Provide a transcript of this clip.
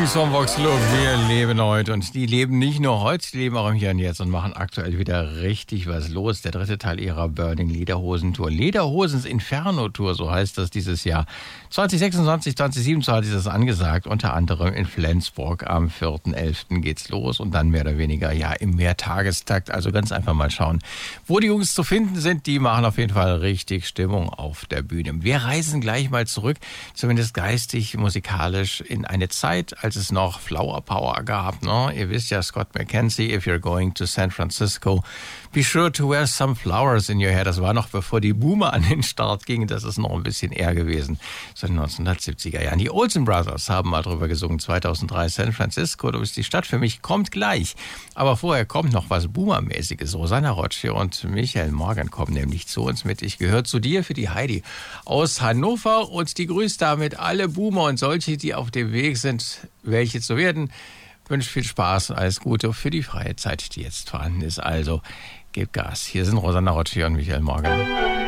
Songbox Club, wir leben heute und die leben nicht nur heute, die leben auch im Hier und Jetzt und machen aktuell wieder richtig was los. Der dritte Teil ihrer Burning Lederhosen Tour, Lederhosens Inferno Tour, so heißt das dieses Jahr. 2026, 2027 ist es angesagt, unter anderem in Flensburg am 4.11. geht's los und dann mehr oder weniger im Mehrtagestakt. Also ganz einfach mal schauen, wo die Jungs zu finden sind. Die machen auf jeden Fall richtig Stimmung auf der Bühne. Wir reisen gleich mal zurück, zumindest geistig, musikalisch, in eine Zeit, als es noch Flower Power gab. Ne? Ihr wisst ja, Scott McKenzie, if you're going to San Francisco, be sure to wear some flowers in your hair. Das war noch bevor die Boomer an den Start gingen. Das ist noch ein bisschen eher gewesen. So in den 1970er Jahren. Die Olsen Brothers haben mal drüber gesungen. 2003 San Francisco, du bist die Stadt für mich, kommt gleich. Aber vorher kommt noch was Boomer-mäßiges. Rosanna Rocci und Michael Morgan kommen nämlich zu uns mit. Ich gehöre zu dir für die Heidi aus Hannover und die grüßt damit alle Boomer und solche, die auf dem Weg sind, welche zu werden. Wünsche viel Spaß und alles Gute für die freie Zeit, die jetzt vorhanden ist. Also, gebt Gas. Hier sind Rosanna Rocci und Michael Morgan.